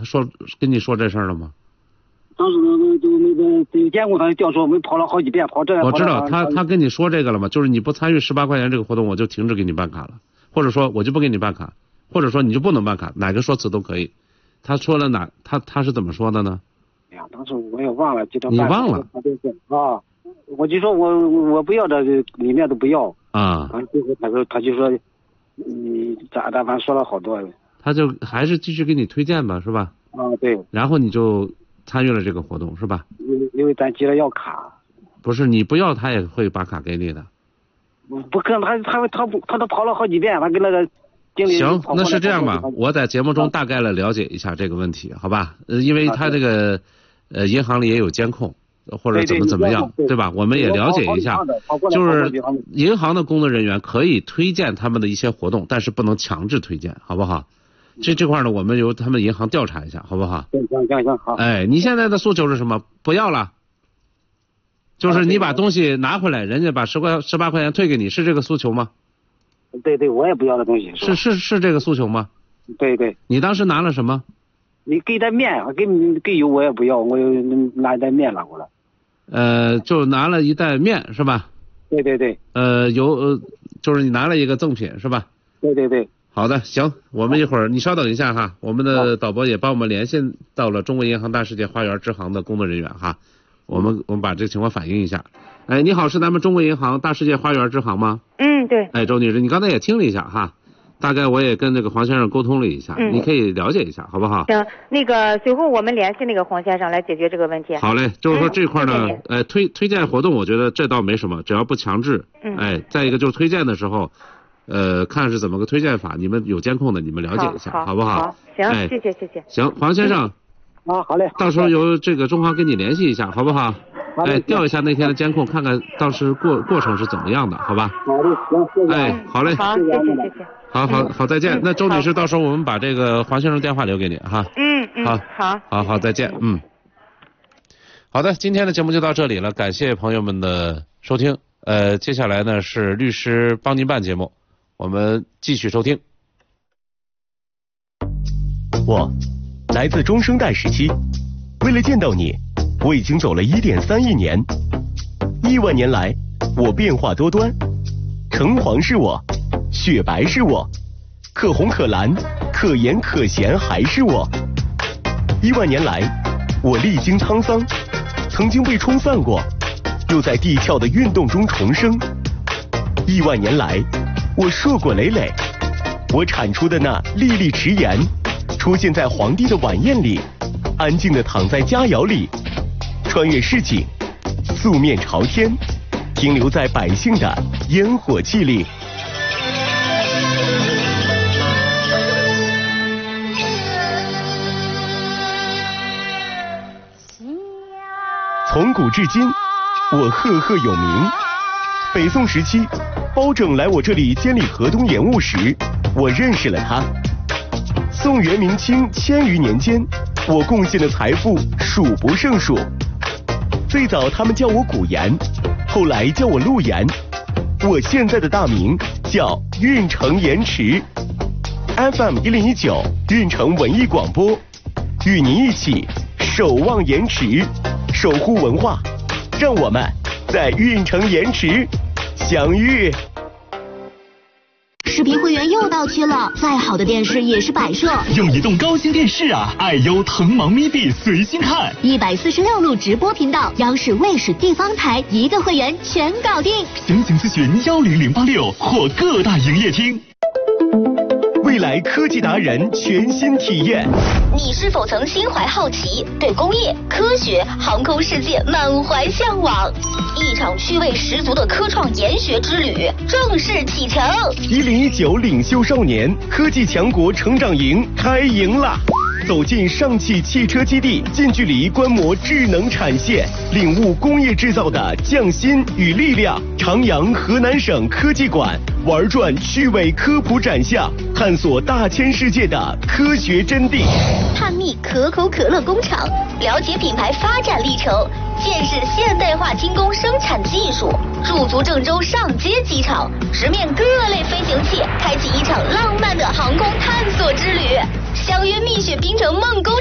他跟你说这事儿了吗？ 当时就那个监控上调说我们跑了好几遍，跑这。 我知道他跟你说这个了吗？就是你不参与18块钱这个活动，我就停止给你办卡了，或者说我就不给你办卡，或者说你就不能办卡，哪个说辞都可以。他说了他是怎么说的呢？ 哎呀，当时我也忘了，记得你忘了啊？我就说我不要这里面都不要啊。 完最后他就说你咋的，反正说了好多。 他就还是继续给你推荐吧，是吧？ 啊，对。 然后你就参与了这个活动，是吧？ 因为咱急着要卡。 不是你不要，他也会把卡给你的。 不可能，他都跑了好几遍，他跟那个经理。 行，那是这样吧？我在节目中大概了解一下这个问题，好吧？因为他这个银行里也有监控，或者怎么样，对吧？我们也了解一下，就是银行的工作人员可以推荐他们的一些活动，但是不能强制推荐，好不好？这块呢，我们由他们银行调查一下，好不好？ 行，好。 哎，你现在的诉求是什么？不要了，就是你把东西拿回来，人家把18块钱退给你，是这个诉求吗？ 对，我也不要的东西。 是这个诉求吗？ 对。你当时拿了什么？ 你给点面，给油我也不要，我拿一袋面拿过来。 就拿了一袋面是吧？ 对。 油就是你拿了一个赠品是吧？ 对。 好的，行，我们一会儿你稍等一下哈，我们的导播也帮我们联系到了中国银行大世界花园支行的工作人员哈，我们把这个情况反映一下。哎，你好，是咱们中国银行大世界花园支行吗？ 对。 哎，周女士，你刚才也听了一下哈，大概我也跟那个黄先生沟通了一下，你可以了解一下，好不好？ 行，那个随后我们联系那个黄先生来解决这个问题。 好嘞，就是说这块呢，推荐活动，我觉得这倒没什么，只要不强制。哎，再一个就是推荐的时候。看是怎么个推荐法，你们有监控的，你们了解一下，好不好？ 好，行，哎，谢谢。 行，黄先生。 好嘞。 到时候由这个中行跟你联系一下，好不好？哎，调一下那天的监控，看看当时过程是怎么样的，好吧？ 好的，行， 哎，好嘞。 好，谢谢。 好，再见。那周女士，到时候我们把这个黄先生电话留给你哈。好，再见。好的，今天的节目就到这里了，感谢朋友们的收听。接下来呢是律师帮您办节目。我们继续收听。 我来自中生代时期，为了见到你，我已经走了1.3亿年。亿万年来，我变化多端，橙黄是我，雪白是我，可红可蓝，可盐可咸还是我。亿万年来，我历经沧桑，曾经被冲散过，又在地壳的运动中重生。亿万年来，我硕果累累，我产出的那粒粒迟盐，出现在皇帝的晚宴里，安静地躺在佳肴里，穿越市井，素面朝天，停留在百姓的烟火气里。从古至今，我赫赫有名。北宋时期，包拯来我这里监理河东盐务时，我认识了他。宋元明清1000余年间，我贡献的财富数不胜数。最早他们叫我古盐，后来叫我陆盐。我现在的大名叫运城盐池。FM 1019运城文艺广播，与您一起守望盐池，守护文化，让我们在运城盐池相遇。 视频会员又到期了，再好的电视也是摆设。 用移动高清电视啊，爱优腾芒咪币随心看 ，146路直播频道，央视、卫视、地方台一个会员全搞定。 详情咨询10086或各大营业厅。 未来科技达人全新体验。 你是否曾心怀好奇，对工业、科学、航空世界满怀向往？一场趣味十足的科创研学之旅正式启程。 1019领袖少年科技强国成长营开营啦！走进上汽汽车基地，近距离观摩智能产线，领悟工业制造的匠心与力量。长阳河南省科技馆玩转趣味科普展项，探索大千世界的科学真谛。 探秘可口可乐工厂，了解品牌发展历程，见识现代化精工生产技术，驻足郑州上街机场，直面各类飞行器，开启一场浪漫的航空探索之旅。相约蜜雪冰城梦工